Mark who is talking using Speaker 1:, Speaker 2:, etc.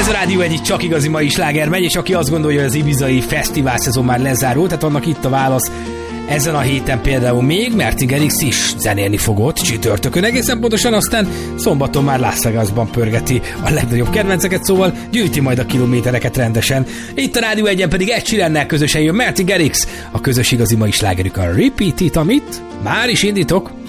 Speaker 1: Ez a Rádió egyik csak igazi mai sláger megy, és aki azt gondolja, hogy az ibizai fesztivál szezon már lezárult, tehát annak itt a válasz. Ezen a héten például még Mertinger X is zenélni fogott csütörtökön egészen pontosan, aztán szombaton már Las Vegasban pörgeti a legnagyobb kedvenceket, szóval gyűjti majd a kilométereket rendesen. Itt a Rádió 1-en pedig Ed Sheerannel közösen jön Mertinger X, a közös igazi mai slágerük a Repeat It, amit már is indítok.